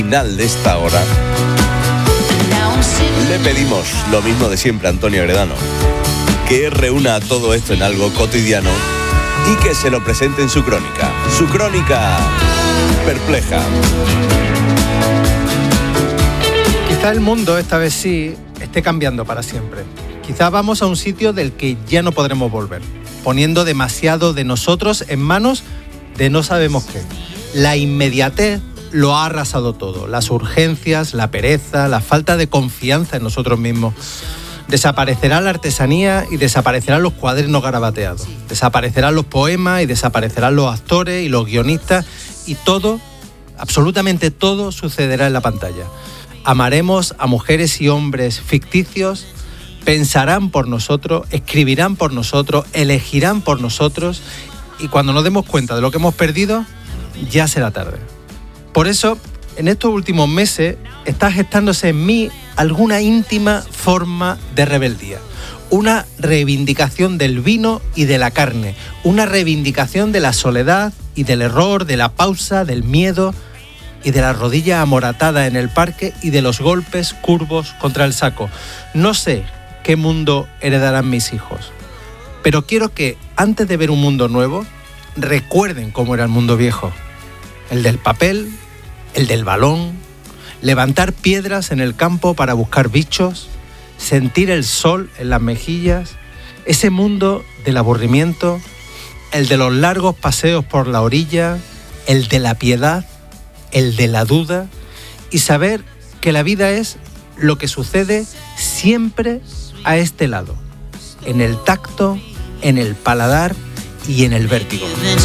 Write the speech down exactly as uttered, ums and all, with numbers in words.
Final de esta hora le pedimos lo mismo de siempre a Antonio Gredano, que reúna todo esto en algo cotidiano y que se lo presente en su crónica, su crónica perpleja. Quizá el mundo, esta vez sí, esté cambiando para siempre. Quizá vamos a un sitio del que ya no podremos volver, poniendo demasiado de nosotros en manos de no sabemos qué. La inmediatez lo ha arrasado todo, las urgencias, la pereza, la falta de confianza en nosotros mismos. Desaparecerá la artesanía y desaparecerán los cuadernos garabateados. Desaparecerán los poemas y desaparecerán los actores y los guionistas, y todo, absolutamente todo, sucederá en la pantalla. Amaremos a mujeres y hombres ficticios, pensarán por nosotros, escribirán por nosotros, elegirán por nosotros, y cuando nos demos cuenta de lo que hemos perdido, ya será tarde. Por eso, en estos últimos meses, está gestándose en mí alguna íntima forma de rebeldía. Una reivindicación del vino y de la carne. Una reivindicación de la soledad y del error, de la pausa, del miedo y de la rodilla amoratada en el parque y de los golpes curvos contra el saco. No sé qué mundo heredarán mis hijos, pero quiero que, antes de ver un mundo nuevo, recuerden cómo era el mundo viejo. El del papel, el del balón, levantar piedras en el campo para buscar bichos, sentir el sol en las mejillas, ese mundo del aburrimiento, el de los largos paseos por la orilla, el de la piedad, el de la duda, y saber que la vida es lo que sucede siempre a este lado, en el tacto, en el paladar y en el vértigo.